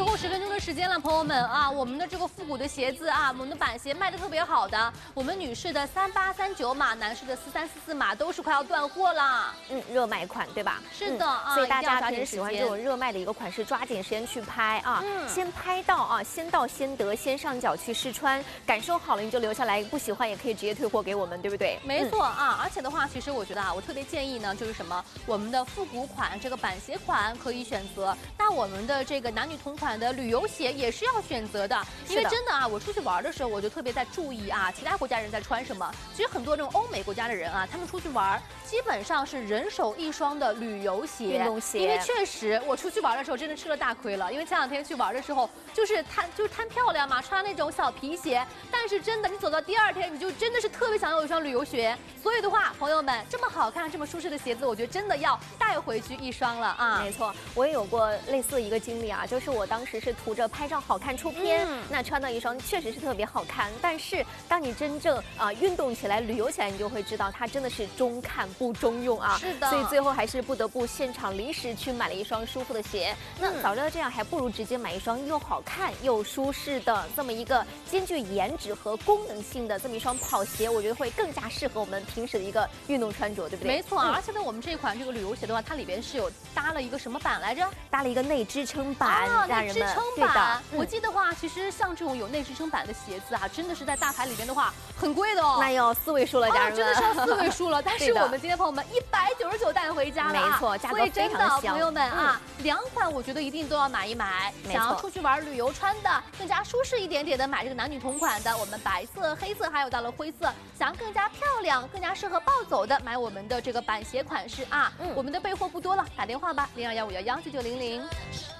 最后10分钟的时间了，朋友们啊，我们的这个复古的鞋子啊，我们的板鞋卖的特别好的，我们女士的3839码，男士的4344码都是快要断货啦。 热卖款对吧？ 是的啊， 所以大家平平时喜欢这种热卖的一个款式，抓紧时间去拍啊，先拍到啊，先到先得，先上脚去试穿，感受好了你就留下来，不喜欢也可以直接退货给我们，对不对？ 没错啊，而且的话，其实我觉得啊，我特别建议呢，就是什么，我们的复古款这个板鞋款可以选择，那我们的这个男女同款的旅游鞋也是要选择的，因为真的啊，我出去玩的时候，我就特别在注意啊，其他国家人在穿什么。其实很多这种欧美国家的人啊，他们出去玩基本上是人手一双的旅游鞋、 运动鞋， 因为确实我出去玩的时候真的吃了大亏了，因为前2天去玩的时候就是贪漂亮嘛，穿那种小皮鞋，但是真的你走到第2天，你就真的是特别想有一双旅游鞋。所以的话，朋友们，这么好看、这么舒适的鞋子，我觉得真的要带回去一双了啊！ 没错，我也有过类似的一个经历啊，就是我当时是图着拍照好看出片，那穿到一双确实是特别好看，但是当你真正运动起来、旅游起来，你就会知道它真的是中看不中用啊。 是的， 所以最后还是不得不现场临时去买了一双舒服的鞋。那早知道这样，还不如直接买一双又好看又舒适的这么一个兼具颜值和功能性的这么一双跑鞋，我觉得会更加适合我们平时的一个运动穿着，对不对？ 没错，而且呢，我们这款这个旅游鞋的话，它里边是有搭了一个什么板来着？ 搭了一个内支撑板， 内支撑板。我记得话，其实像这种有内支撑板的鞋子啊，真的是在大牌里边的话很贵的哦。 那要4位数了，家人们， 真的是要4位数了。但是我们今天朋友们199带回家了啊， 没错，价格所以真的朋友们啊，2款我觉得一定都要买一买。想要出去玩旅游穿的，更加舒适一点点的，买这个男女同款的，我们白色、黑色还有到了灰色。想要更加漂亮、更加适合暴走的，买我们的这个板鞋款式啊。我们的备货不多了，打电话吧，0215119900。